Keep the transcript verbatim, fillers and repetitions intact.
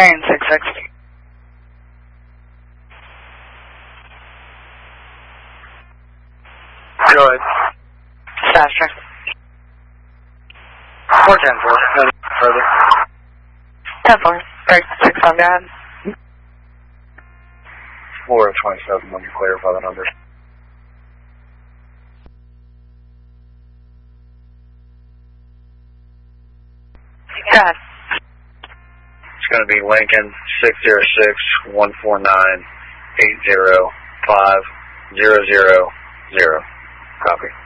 Nine six six. Go ahead. Faster. four ten four. No further. ten four. Break six five, go ahead. four twenty-seven, let me clarify the numbers. Go ahead. It's going to be Lincoln six zero six, one four nine, eight zero five, zero zero zero. Copy.